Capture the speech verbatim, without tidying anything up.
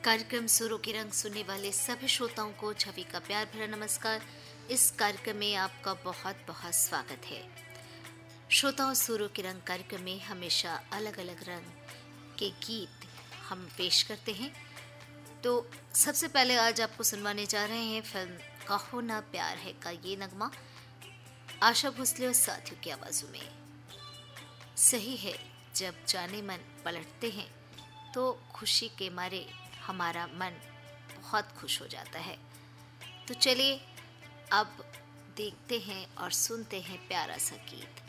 कार्यक्रम सुरों के रंग सुनने वाले सभी श्रोताओं को छवि का प्यार भरा नमस्कार। इस कार्यक्रम में आपका बहुत बहुत स्वागत है। श्रोताओं, सुरों के रंग कार्यक्रम में हमेशा अलग अलग रंग के गीत हम पेश करते हैं। तो सबसे पहले आज आपको सुनवाने जा रहे हैं फिल्म कहो ना प्यार है का ये नगमा आशा भोसले और साथियों की आवाज़ों में। सही है, जब जाने मन पलटते हैं तो खुशी के मारे हमारा मन बहुत खुश हो जाता है। तो चलिए अब देखते हैं और सुनते हैं प्यारा सा गीत।